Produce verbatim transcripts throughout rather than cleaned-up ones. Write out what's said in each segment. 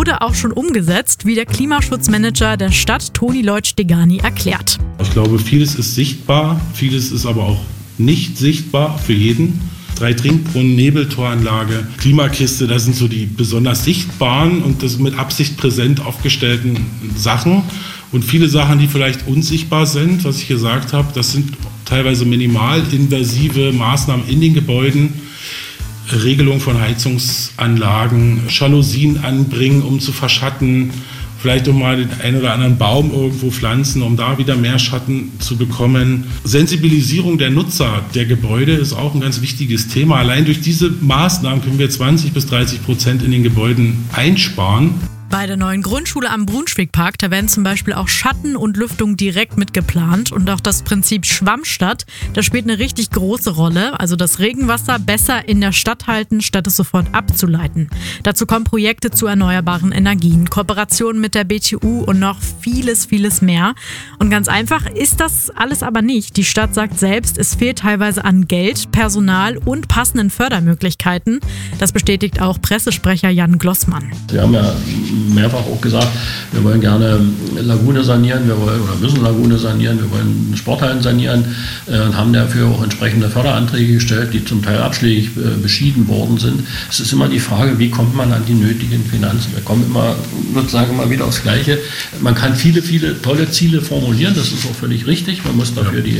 wurde auch schon umgesetzt, wie der Klimaschutzmanager der Stadt Toni Leutsch-Degani erklärt. Ich glaube, vieles ist sichtbar, vieles ist aber auch nicht sichtbar für jeden. Drei Trinkbrunnen, Nebeltoranlage, Klimakiste, das sind so die besonders sichtbaren und das mit Absicht präsent aufgestellten Sachen. Und viele Sachen, die vielleicht unsichtbar sind, was ich gesagt habe, das sind teilweise minimalinvasive Maßnahmen in den Gebäuden. Regelung von Heizungsanlagen, Jalousien anbringen, um zu verschatten, vielleicht auch mal den einen oder anderen Baum irgendwo pflanzen, um da wieder mehr Schatten zu bekommen. Sensibilisierung der Nutzer der Gebäude ist auch ein ganz wichtiges Thema. Allein durch diese Maßnahmen können wir zwanzig bis dreißig Prozent in den Gebäuden einsparen. Bei der neuen Grundschule am Brunswickpark, da werden zum Beispiel auch Schatten und Lüftung direkt mit geplant und auch das Prinzip Schwammstadt, das spielt eine richtig große Rolle, also das Regenwasser besser in der Stadt halten, statt es sofort abzuleiten. Dazu kommen Projekte zu erneuerbaren Energien, Kooperationen mit der B T U und noch vieles, vieles mehr. Und ganz einfach ist das alles aber nicht. Die Stadt sagt selbst, es fehlt teilweise an Geld, Personal und passenden Fördermöglichkeiten. Das bestätigt auch Pressesprecher Jan Glossmann. Wir haben ja mehrfach auch gesagt, wir wollen gerne Lagune sanieren, wir wollen oder müssen Lagune sanieren, wir wollen Sporthallen sanieren äh, und haben dafür auch entsprechende Förderanträge gestellt, die zum Teil abschlägig äh, beschieden worden sind. Es ist immer die Frage, wie kommt man an die nötigen Finanzen? Wir kommen immer sozusagen immer wieder aufs Gleiche. Man kann viele, viele tolle Ziele formulieren, das ist auch völlig richtig. Man muss dafür die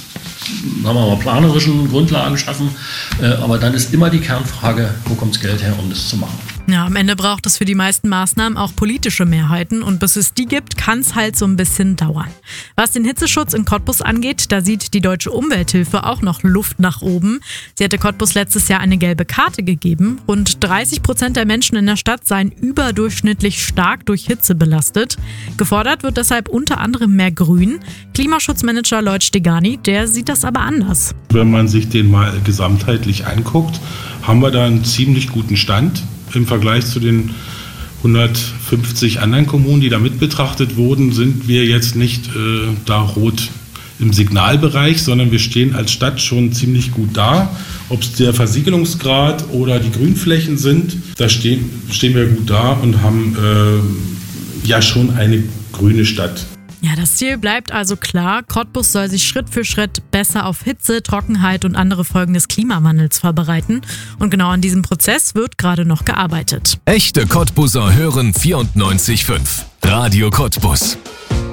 sagen wir mal, planerischen Grundlagen schaffen, äh, aber dann ist immer die Kernfrage, wo kommt das Geld her, um das zu machen. Ja, am Ende braucht es für die meisten Maßnahmen auch politische Mehrheiten und bis es die gibt, kann es halt so ein bisschen dauern. Was den Hitzeschutz in Cottbus angeht, da sieht die Deutsche Umwelthilfe auch noch Luft nach oben. Sie hatte Cottbus letztes Jahr eine gelbe Karte gegeben. Rund dreißig Prozent der Menschen in der Stadt seien überdurchschnittlich stark durch Hitze belastet. Gefordert wird deshalb unter anderem mehr Grün. Klimaschutzmanager Leutsch-Degani, der sieht das aber anders. Wenn man sich den mal gesamtheitlich anguckt, haben wir da einen ziemlich guten Stand im Vergleich zu den hundertfünfzig anderen Kommunen, die da mit betrachtet wurden, sind wir jetzt nicht äh, da rot im Signalbereich, sondern wir stehen als Stadt schon ziemlich gut da. Ob es der Versiegelungsgrad oder die Grünflächen sind, da stehen, stehen wir gut da und haben äh, ja schon eine grüne Stadt. Ja, das Ziel bleibt also klar. Cottbus soll sich Schritt für Schritt besser auf Hitze, Trockenheit und andere Folgen des Klimawandels vorbereiten. Und genau an diesem Prozess wird gerade noch gearbeitet. Echte Cottbuser hören vierundneunzig Komma fünf. Radio Cottbus.